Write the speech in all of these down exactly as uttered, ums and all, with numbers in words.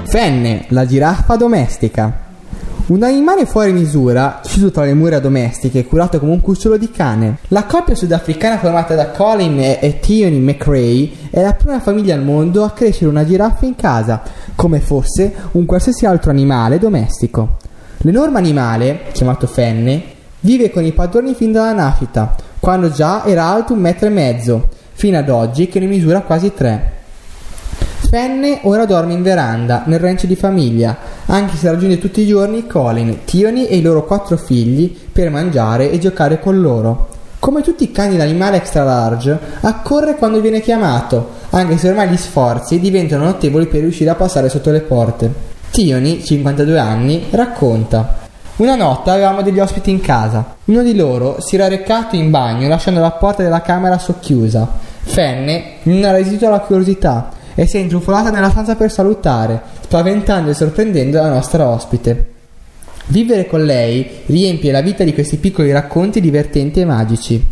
Fenne, la giraffa domestica. Un animale fuori misura, chiuso tra le mura domestiche e curato come un cucciolo di cane. La coppia sudafricana formata da Colin e, e Tioni McRae è la prima famiglia al mondo a crescere una giraffa in casa, come fosse un qualsiasi altro animale domestico. L'enorme animale, chiamato Fenne, vive con i padroni fin dalla nascita, quando già era alto un metro e mezzo, fino ad oggi che ne misura quasi tre. Fenne ora dorme in veranda, nel ranch di famiglia, anche se raggiunge tutti i giorni Colin, Tioni e i loro quattro figli per mangiare e giocare con loro. Come tutti i cani d'animale extra large, accorre quando viene chiamato, anche se ormai gli sforzi diventano notevoli per riuscire a passare sotto le porte. Tioni, cinquantadue anni, racconta: una notte avevamo degli ospiti in casa. Uno di loro si era recato in bagno lasciando la porta della camera socchiusa. Fenne non ha resistito alla curiosità e si è intrufolata nella stanza per salutare, spaventando e sorprendendo la nostra ospite. Vivere con lei riempie la vita di questi piccoli racconti divertenti e magici.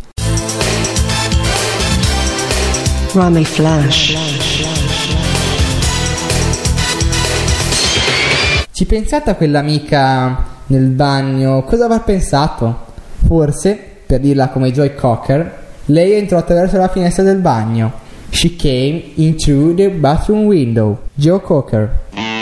Rummy Flash. Ci pensate a quell'amica nel bagno? Cosa avrà pensato? Forse, per dirla come Joy Cocker, lei entrò attraverso la finestra del bagno. She came in through the bathroom window. Joe Cocker.